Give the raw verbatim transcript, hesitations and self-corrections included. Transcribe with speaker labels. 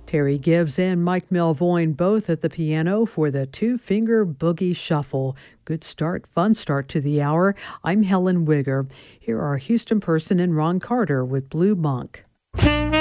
Speaker 1: Terry Gibbs and Mike Melvoin both at the piano for the Two-Finger Boogie Shuffle. Good start, fun start to the hour. I'm Helen Wigger. Here are Houston Person and Ron Carter with Blue Monk.